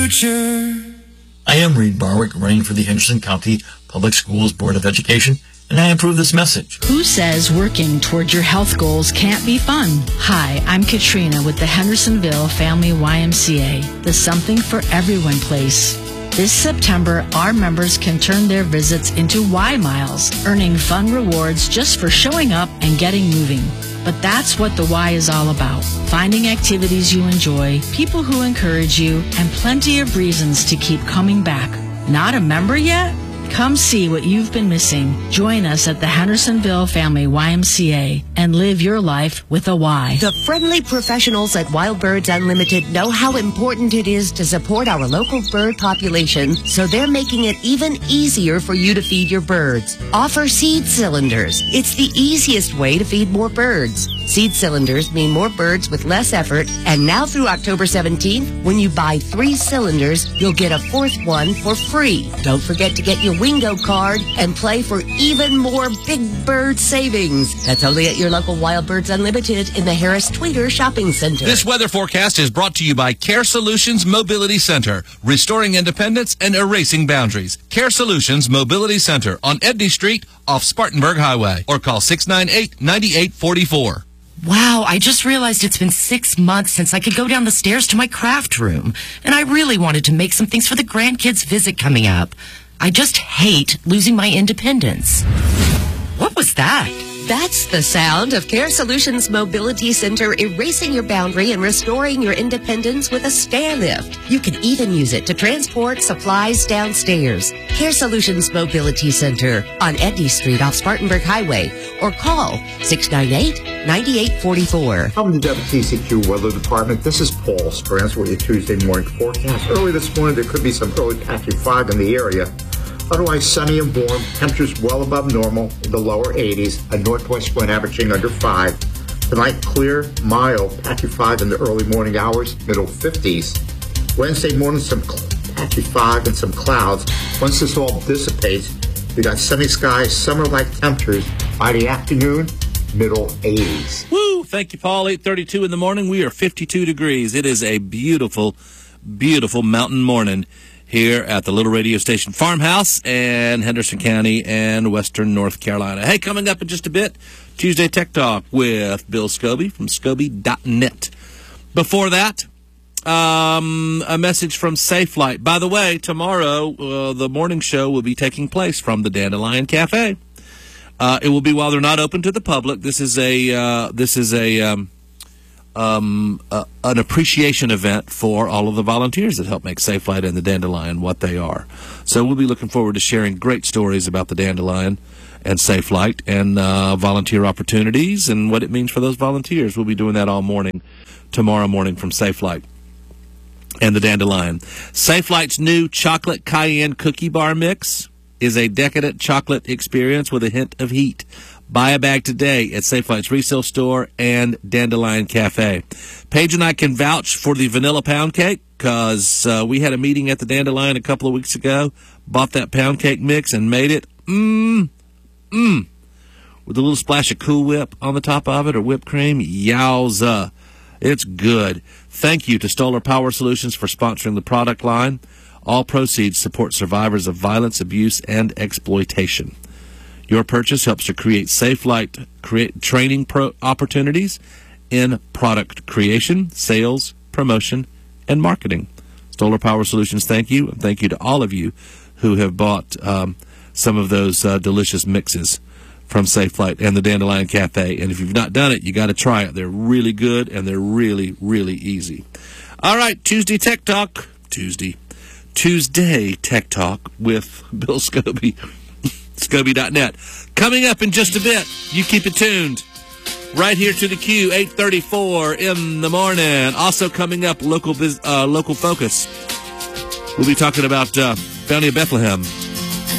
future. I am Reed Barwick, running for the Henderson County Public Schools Board of Education, and I approve this message. Who says working toward your health goals can't be fun? Hi, I'm Katrina with the Hendersonville Family YMCA, the Something for Everyone place. This September, our members can turn their visits into Y Miles, earning fun rewards just for showing up and getting moving. But that's what the Y is all about. Finding activities you enjoy, people who encourage you, and plenty of reasons to keep coming back. Not a member yet? Come see what you've been missing. Join us at the Hendersonville Family YMCA and live your life with a Y. The friendly professionals at Wild Birds Unlimited know how important it is to support our local bird population, so they're making it even easier for you to feed your birds. Offer seed cylinders. It's the easiest way to feed more birds. Seed cylinders mean more birds with less effort, and now through October 17th, when you buy 3 cylinders, you'll get a 4th one for free. Don't forget to get your Wingo card and play for even more big bird savings. That's only at your local Wild Birds Unlimited in the Harris Tweeter Shopping Center. This weather forecast is brought to you by Care Solutions Mobility Center, restoring independence and erasing boundaries. Care Solutions Mobility Center on Edney Street off Spartanburg Highway, or call 698-9844. Wow, I just realized it's been 6 months since I could go down the stairs to my craft room, and I really wanted to make some things for the grandkids' visit coming up. I just hate losing my independence. What was that? That's the sound of Care Solutions Mobility Center erasing your boundary and restoring your independence with a stair lift. You can even use it to transport supplies downstairs. Care Solutions Mobility Center on Edney Street off Spartanburg Highway, or call 698-9844. From the WTCQ Weather Department, this is Paul Sprance with your Tuesday morning forecast. Early this morning, there could be some early patchy fog in the area. Otherwise sunny and warm, temperatures well above normal in the lower 80s, a northwest wind averaging under 5. Tonight, clear, mild, patchy fog in the early morning hours, middle 50s. Wednesday morning, some patchy fog and some clouds. Once this all dissipates, we got sunny skies, summer-like temperatures. By the afternoon, middle 80s. Woo! Thank you, Paul. 8:32 in the morning. We are 52 degrees. It is a beautiful, beautiful mountain morning here at the little radio station Farmhouse and Henderson County and Western North Carolina. Hey, coming up in just a bit, Tuesday Tech Talk with Bill Scobie from Scobie.net. Before that, a message from Safelite. By the way, tomorrow the morning show will be taking place from the Dandelion Cafe. It will be while they're not open to the public. This is an appreciation event for all of the volunteers that help make Safelite and the Dandelion what they are. So we'll be looking forward to sharing great stories about the Dandelion and Safelite and volunteer opportunities and what it means for those volunteers. We'll be doing that all morning, tomorrow morning from Safelite and the Dandelion. Safelite's new chocolate cayenne cookie bar mix is a decadent chocolate experience with a hint of heat. Buy a bag today at Safelite's resale store and Dandelion Cafe. Paige and I can vouch for the vanilla pound cake because we had a meeting at the Dandelion a couple of weeks ago, bought that pound cake mix and made it, with a little splash of Cool Whip on the top of it or whipped cream. Yowza. It's good. Thank you to Stoller Power Solutions for sponsoring the product line. All proceeds support survivors of violence, abuse, and exploitation. Your purchase helps to create Safelite training opportunities in product creation, sales, promotion, and marketing. Stoller Power Solutions, thank you. And thank you to all of you who have bought some of those delicious mixes from Safelite and the Dandelion Cafe. And if you've not done it, you got to try it. They're really good, and they're really, really easy. All right, Tuesday Tech Talk. Tuesday Tech Talk with Bill Scobie. Scobie.net. Coming up in just a bit. You keep it tuned. Right here to the Q, 8:34 in the morning. Also coming up, local focus. We'll be talking about Bounty of Bethlehem.